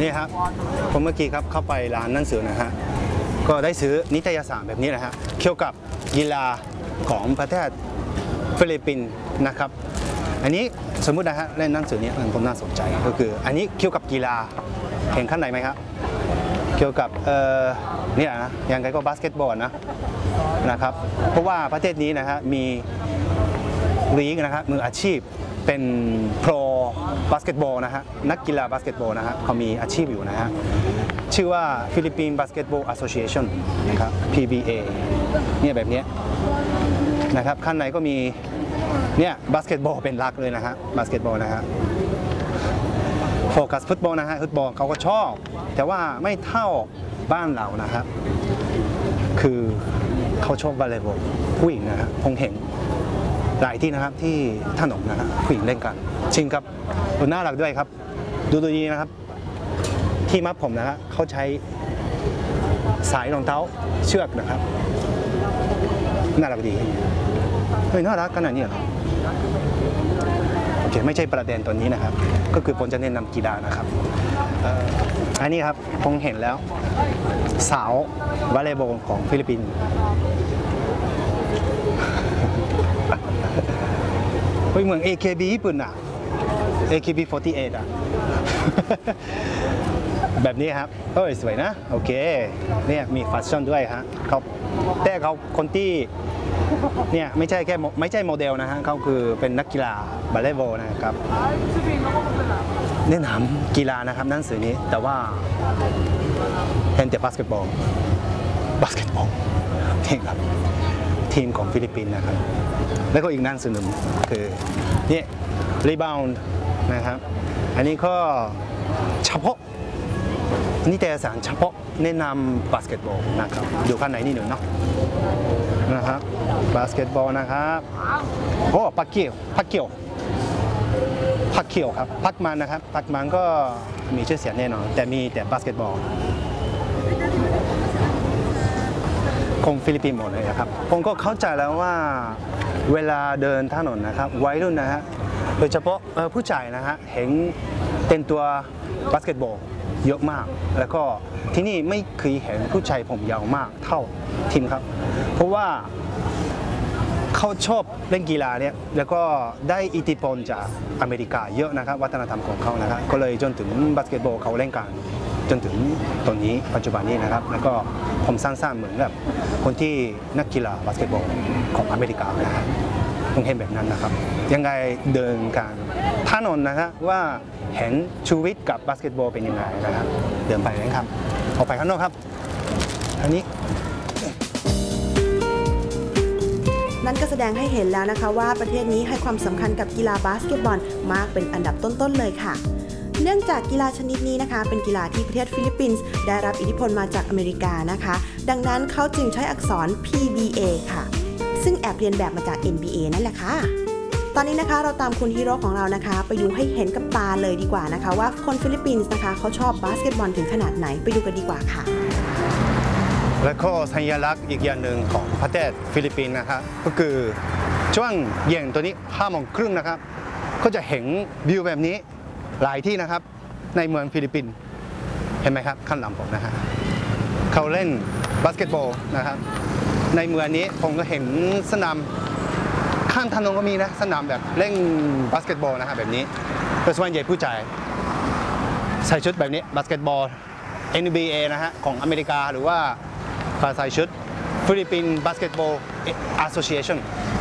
นี่ครับผมเมื่อกี้ครับเข้าไปร้านหนังสือนะฮะก็ได้ซื้อนิตยสารแบบนี้นะฮะเกี่ยวกับกีฬาของประเทศฟิลิปปินส์นะครับอันนี้สมมุตินะฮะเล่นหนังสือนี้ผมน่าสนใจก็คืออันนี้เกี่ยวกับกีฬาเห็นข้างในไหมครับเกี่ยวกับเนี่ยนะอย่างไรก็บาสเกตบอลนะครับเพราะว่าประเทศนี้นะฮะมีลีกนะครับมืออาชีพเป็นโปรบาสเกตบอลนะฮะนักกีฬาบาสเกตบอลนะฮะเขามีอาชีพอยู่นะฮะชื่อว่าฟิลิปปินส์บาสเกตบอลแอสโซเชชันนะครับ PBA เนี่ยแบบนี้นะครับข้างในก็มีเนี่ยบาสเกตบอลเป็นหลักเลยนะฮะบาสเกตบอลนะฮะโฟกัสฟุตบอลนะฮะฟุตบอลเขาก็ชอบแต่ว่าไม่เท่าบ้านเรานะครับคือเขาชอบวอลเลย์บอลผู้หญิงนะฮะคงเห็นหลายที่นะครับที่ถนนนะฮะผู้หญิงเล่นกันจริงครับน่ารักด้วยครับดูตัวนี้นะครับที่มัดผมนะฮะเขาใช้สายรองเท้าเชือกนะครับน่ารักดีเฮ้ยน่ารักขนาดนี้เหรอโอเคไม่ใช่ประเด็นตัวนี้นะครับก็คือผมจะแนะนำกีฬานะครับอันนี้ครับผมเห็นแล้วสาววอลเลย์บอลของฟิลิปปินส์เฮ้ยเหมือน AKB ญี่ปุ่นอ่ะ AKB48 อ่ะ แบบนี้ครับเฮ้ยสวยนะโอเคเนี่ยมีแฟชั่นด้วยฮะเขาแต่เขาคนที่เนี่ยไม่ใช่โมเดลนะฮะเขาคือเป็นนักกีฬาบาสเกตบอลนะครับแนะนำกีฬานะครับหนังสือนี้แต่ว่าเห็นแต่บาสเกตบอลนี่ครับทีมของฟิลิปปินส์นะครับแล้วก็อีกหนังสือหนึ่งคือนี่รีบาวน์นะครับอันนี้ก็เฉพาะนิตยสารเฉพาะแนะนำบาสเกตบอลนะครับอยู่ข้างในนี่หนึ่งเนาะนะครับบาสเกตบอลนะครับโอ้พักเกี่ยวครับพักมันนะครับพักมันก็มีชื่อเสียงแน่นอนแต่มีแต่บาสเกตบอลของฟิลิปปินส์หมดเลยนะครับผมก็เข้าใจแล้วว่าเวลาเดินถนนนะครับวัยรุ่นนะฮะโดยเฉพาะผู้ชายนะฮะเห็นเต็มตัวบาสเกตบอลเยอะมากแล้วก็ที่นี่ไม่เคยเห็นผู้ชายผมยาวมากเท่าทีมครับเพราะว่าเขาชอบเล่นกีฬาเนี่ยแล้วก็ได้อิทธิพลจากอเมริกาเยอะนะครับวัฒนธรรมของเขานะครับก็เลยจนถึงบาสเกตบอลเขาเล่นกันจนถึงตอนนี้ปัจจุบันนี้นะครับแล้วก็ผมสร้างเหมือนแบบคนที่นักกีฬาบาสเกตบอลของอเมริกานะครับผมเห็นแบบนั้นนะครับยังไงเดินกันถนนนะครับว่าเห็นชีวิตกับบาสเกตบอลเป็นยังไงนะครับเดินไปนะครับออกไปข้างนอกครับอันนี้นั่นก็แสดงให้เห็นแล้วนะคะว่าประเทศนี้ให้ความสำคัญกับกีฬาบาสเกตบอลมากเป็นอันดับต้นๆเลยค่ะเนื่องจากกีฬาชนิดนี้นะคะเป็นกีฬาที่ประเทศฟิลิปปินส์ได้รับอิทธิพลมาจากอเมริกานะคะดังนั้นเขาจึงใช้อักษร PBA ค่ะซึ่งแอบเรียนแบบมาจาก NBA นั่นแหละค่ะตอนนี้นะคะเราตามคุณฮีโร่ของเรานะคะไปดูให้เห็นกับตาเลยดีกว่านะคะว่าคนฟิลิปปินส์นะคะเขาชอบบาสเกตบอลถึงขนาดไหนไปดูกันดีกว่าค่ะและก็สัญลักษณ์อีกอย่างหนึ่งของประเทศฟิลิปปินส์นะครับก็คือช่วงเย็นตัวนี้5:30นะครับก็จะเห็นวิวแบบนี้หลายที่นะครับในเมืองฟิลิปปินส์เห็นไหมครับข้างหลังผมนะฮะเขาเล่นบาสเกตบอลนะครับในเมืองนี้ผมก็เห็นสนามข้างถนนก็มีนะสนามแบบเล่นบาสเกตบอลนะครับแบบนี้โดยส่วนใหญ่ผู้ชายใส่ชุดแบบนี้บาสเกตบอล NBA นะฮะของอเมริกาหรือว่าใส่ชุดฟิลิปปินส์บาสเกตบอลแอสโซเชชัน